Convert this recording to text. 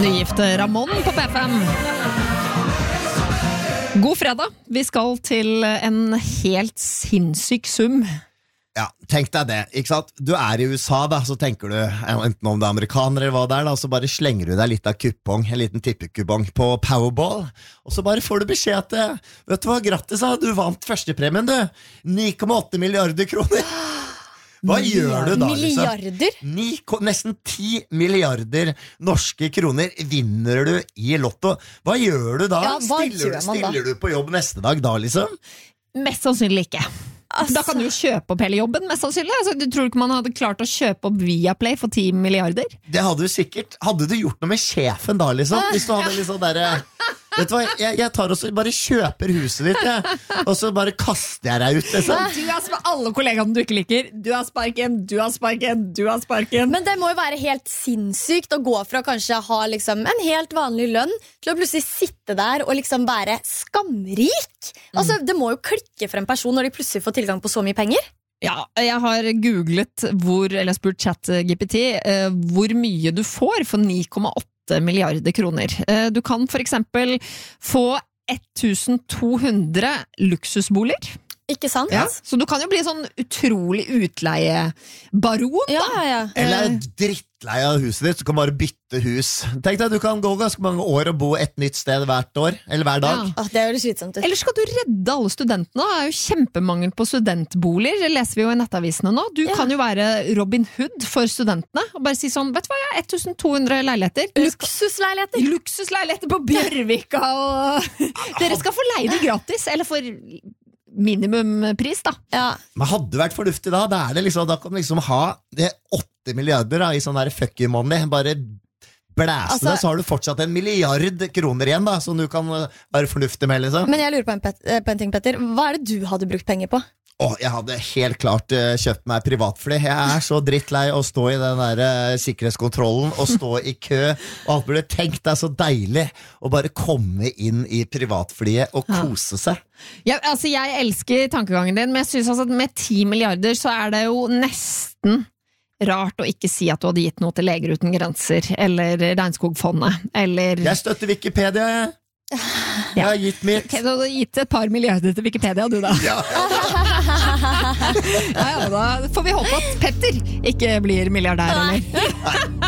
Nygifte Ramon på P5. God fredag. Vi skal til en helt sinnssyk sum. Ja, tenk deg det, ikke sant? Du I USA da, så tenker du enten om det amerikanere eller hva det da, så bare slenger du deg litt av kupong, en liten tippekupong på Powerball, og så bare får du beskjed at, vet du hva, grattis du vant førstepremien du, 9,8 milliarder kroner. Hva gjør du da, milliarder? Nesten 10 milliarder norske kroner vinner du I lotto. Hva gjør du da? Ja, stiller du på jobb neste dag da, liksom? Mest sannsynlig ikke. Altså. Da kan du jo kjøpe opp hele jobben, mest sannsynlig. Altså, du tror ikke man hadde klart å kjøpe opp Viaplay for 10 milliarder? Det hadde du sikkert. Hadde du gjort noe med sjefen da, liksom? Hvis du hadde liksom vet du hva, jeg tar også bare kjøper huset ditt, og så bare kaster jeg deg ut, liksom. Du har med alle kollegaene du ikke liker. Du har sparken, du har sparken, du har sparken. Men det må jo være helt sinnssykt å gå fra kanskje å ha liksom en helt vanlig lønn til å plutselig sitte der og liksom være skamrik. Altså, det må jo klikke for en person når de plutselig får tilgang på så mye penger. Ja, jeg har googlet eller spurt ChatGPT hvor mye du får for 9,8 milliarder kroner. Du kan for eksempel få 1200 luksusboliger. Ikke sant? Ja, så du kan jo bli sånn utrolig utleiebaron da. Ja. Eller drittlei av huset ditt, så kan bare bytte hus. Tenk deg, du kan gå ganske mange år og bo et nytt sted hvert år, eller hver dag. Ja. Det er jo slitsomt ut. Eller skal du redde alle studentene? Det er jo kjempemangel på studentboliger, det leser vi jo I nettavisene nå. Du kan jo være Robin Hood for studentene, og bare si sånn, vet du hva, jeg har 1200 leiligheter. Luksusleiligheter. Luksusleiligheter på Bjørvika, og dere skal få leie det gratis, eller for minimumpris da. Ja. Men hadde vært fornuftig da, da kan du liksom ha det 8 milliarder da, I sånn der fuck you money, bare blæsende, så har du fortsatt 1 milliard kroner igjen da, som du kan være fornuftig med, liksom. Men jeg lurer på en ting, Petter. Hva det du hadde brukt penger på? Jeg hadde helt klart kjøpt meg privatfly. Jeg så drittlei å stå I den der sikkerhetskontrollen og stå I kø, og alt burde tenkt deg så deilig å bare komme inn I privatflyet og kose seg. Ja, altså jeg elsker tankegangen din, men jeg synes altså at med 10 milliarder så det jo nesten rart å ikke si at du hadde gitt noe til Leger uten grenser, eller Regnskogfondet, eller... Jeg støtter Wikipedia, Jeg har gitt mitt. Okay, du hadde gitt et par milliarder til Wikipedia, du da. Ja. Da får vi håpe at Petter ikke blir milliardær, eller?